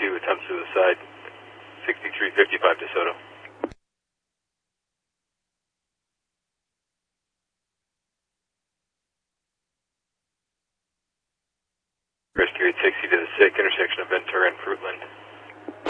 2, attempt suicide, 6355 DeSoto. Rescue 860 to the SIC, intersection of Ventura and Fruitland.